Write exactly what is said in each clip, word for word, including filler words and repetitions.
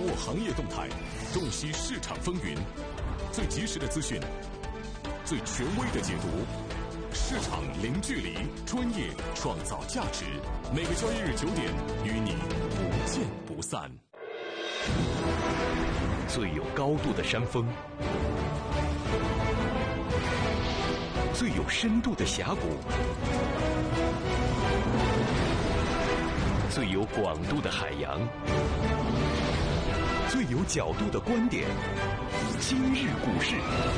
握行业动态，洞悉市场风云，最及时的资讯，最权威的解读。市场零距离，专业创造价值。每个交易日九点，与你不见不散。 最有高度的山峰，最有深度的峡谷，最有广度的海洋，最有角度的观点。今日股市，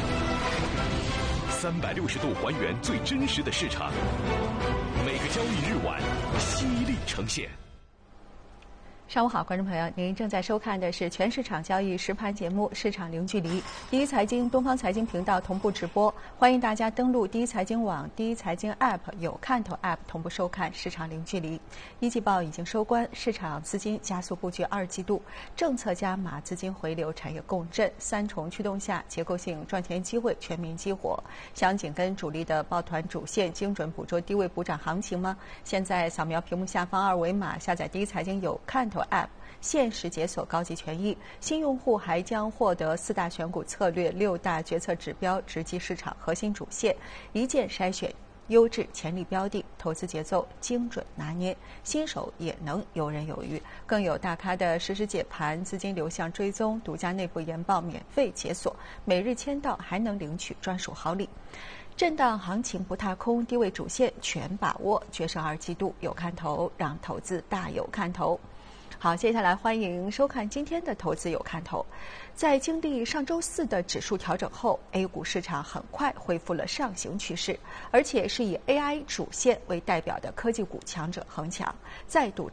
三百六十度还原最真实的市场，每个交易日晚犀利呈现。 上午好，观众朋友，您正在收看的是全市场交易实盘节目《市场零距离》，第一财经东方财经频道同步直播，欢迎大家登录第一财经网、第一财经 App 有看头 App 同步收看《市场零距离》。一季报已经收官，市场资金加速布局二季度，政策加码、资金回流、产业共振三重驱动下，结构性赚钱机会全面激活。想紧跟主力的抱团主线，精准捕捉低位补涨行情吗？现在扫描屏幕下方二维码，下载第一财经有看头App 限时解锁高级权益，新用户还将获得四大选股策略、六大决策指标直击市场核心主线，一键筛选优质潜力标的，投资节奏精准拿捏，新手也能游刃有余。更有大咖的实时解盘、资金流向追踪、独家内部研报免费解锁，每日签到还能领取专属好礼。震荡行情不踏空，低位主线全把握，决胜二季度有看头，让投资大有看头。好，接下来欢迎收看今天的投资有看头。在经历上周四的指数调整后 ，A 股市场很快恢复了上行趋势，而且是以 A I 主线为代表的科技股强者恒强，再度